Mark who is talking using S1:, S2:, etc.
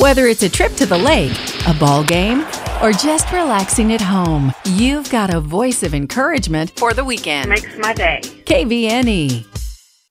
S1: Whether it's a trip to the lake, a ball game, or just relaxing at home, you've got a voice of encouragement for the weekend.
S2: Makes my day.
S1: KVNE.